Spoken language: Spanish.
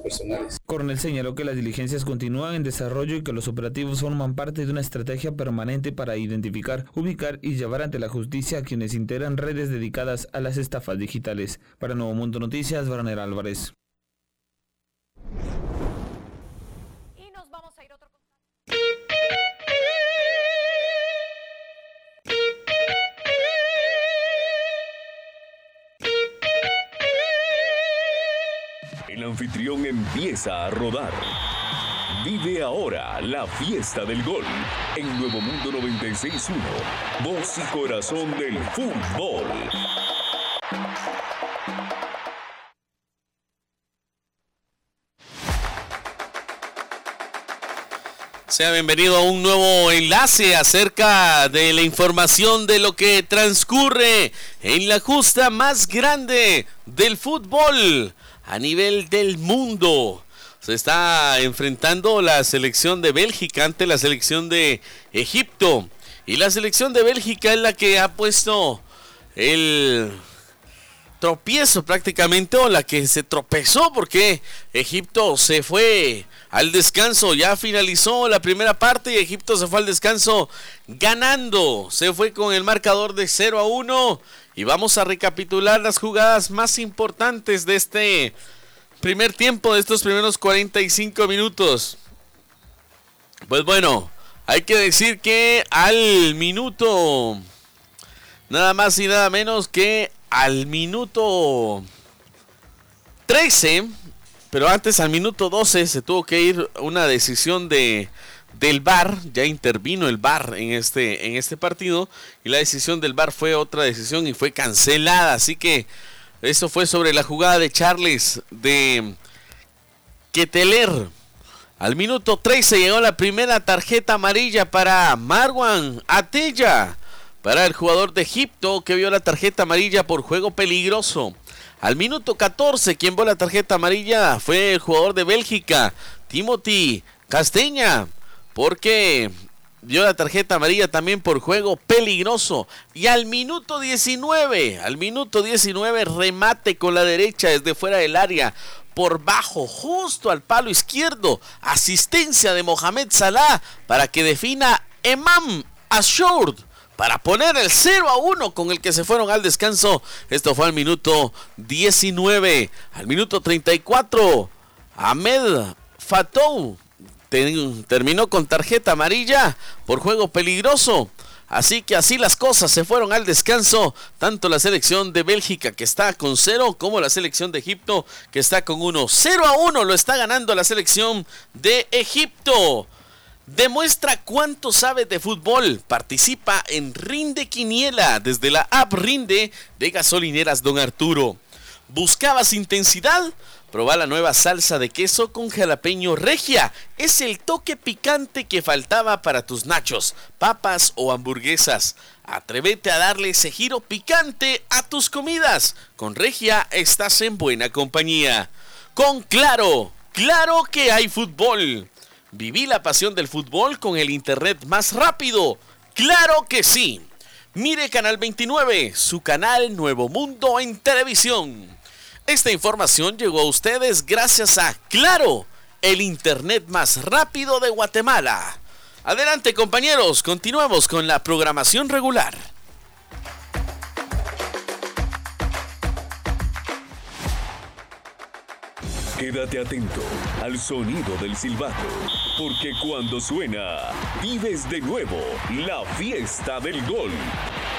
personales. Coronel señaló que las diligencias continúan en desarrollo y que los operativos forman parte de una estrategia permanente para identificar, ubicar y llevar ante la justicia a quienes integran redes dedicadas a las estafas digitales. Para Nuevo Mundo Noticias, Branera Álvarez. Y nos vamos a ir a otro... El anfitrión empieza a rodar. Vive ahora la fiesta del gol en Nuevo Mundo 96.1, voz y corazón del fútbol. Sea bienvenido a un nuevo enlace acerca de la información de lo que transcurre en la justa más grande del fútbol a nivel del mundo. Se está enfrentando la selección de Bélgica ante la selección de Egipto. Y la selección de Bélgica es la que ha puesto el tropiezo prácticamente, o la que se tropezó, porque Egipto se fue al descanso. Ya finalizó la primera parte y Egipto se fue al descanso ganando. Se fue con el marcador de 0-1. Y vamos a recapitular las jugadas más importantes de este primer tiempo, de estos primeros 45 minutos. Pues bueno, hay que decir que al minuto, nada más y nada menos que al minuto 13, pero antes al minuto 12 se tuvo que ir una decisión del VAR. Ya intervino el VAR en este partido y la decisión del VAR fue otra decisión y fue cancelada. Así que eso fue sobre la jugada de Charles de Keteler. Al minuto 13 llegó la primera tarjeta amarilla para Marwan Atella, para el jugador de Egipto, que vio la tarjeta amarilla por juego peligroso. Al minuto 14 quien vio la tarjeta amarilla fue el jugador de Bélgica, Timothy Castaña, porque dio la tarjeta amarilla también por juego peligroso. Y al minuto 19, remate con la derecha desde fuera del área, por bajo, justo al palo izquierdo. Asistencia de Mohamed Salah para que defina Emam Ashour, para poner el 0-1 con el que se fueron al descanso. Esto fue al minuto 19. Al minuto 34, Ahmed Fatou terminó con tarjeta amarilla por juego peligroso. Así que así las cosas, se fueron al descanso tanto la selección de Bélgica, que está con 0, como la selección de Egipto, que está con 1. 0-1 lo está ganando la selección de Egipto. Demuestra cuánto sabe de fútbol. Participa en Rinde Quiniela desde la app Rinde de Gasolineras Don Arturo. ¿Buscabas intensidad? Proba la nueva salsa de queso con jalapeño Regia. Es el toque picante que faltaba para tus nachos, papas o hamburguesas. Atrévete a darle ese giro picante a tus comidas. Con Regia estás en buena compañía. Con Claro, claro que hay fútbol. Viví la pasión del fútbol con el internet más rápido. ¡Claro que sí! Mire Canal 29, su canal Nuevo Mundo en televisión. Esta información llegó a ustedes gracias a Claro, el internet más rápido de Guatemala. Adelante, compañeros, continuamos con la programación regular. Quédate atento al sonido del silbato, porque cuando suena, vives de nuevo la fiesta del gol.